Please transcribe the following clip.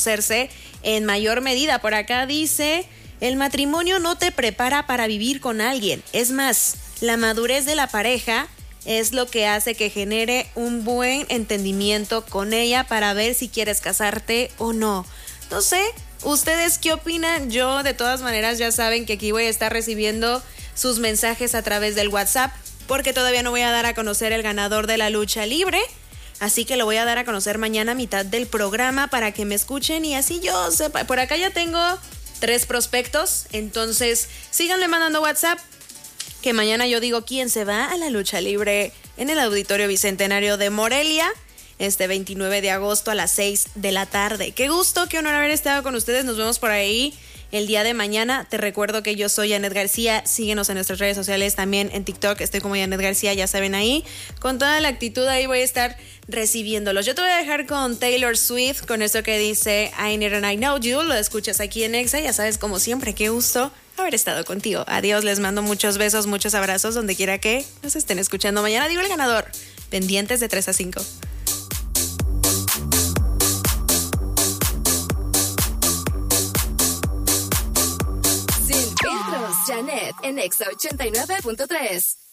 conocerse en mayor medida. Por acá dice, el matrimonio no te prepara para vivir con alguien. Es más, la madurez de la pareja es lo que hace que genere un buen entendimiento con ella para ver si quieres casarte o no. No sé, ¿ustedes qué opinan? Yo, de todas maneras, ya saben que aquí voy a estar recibiendo sus mensajes a través del WhatsApp, porque todavía no voy a dar a conocer el ganador de la lucha libre. Así que lo voy a dar a conocer mañana a mitad del programa para que me escuchen y así yo sepa. Por acá ya tengo 3 prospectos, entonces síganle mandando WhatsApp, que mañana yo digo quién se va a la lucha libre en el Auditorio Bicentenario de Morelia, este 29 de agosto a las 6 de la tarde. Qué gusto, qué honor haber estado con ustedes. Nos vemos por ahí el día de mañana. Te recuerdo que yo soy Janet García. Síguenos en nuestras redes sociales, también en TikTok. Estoy como Janet García, ya saben ahí. Con toda la actitud ahí voy a estar recibiéndolos. Yo te voy a dejar con Taylor Swift, con esto que dice I Need and I Know You. Lo escuchas aquí en Exa. Ya sabes, como siempre, qué gusto haber estado contigo. Adiós, les mando muchos besos, muchos abrazos donde quiera que nos estén escuchando. Mañana digo el ganador. Pendientes de 3 a 5. Sin filtros, Janet en Exa 89.3.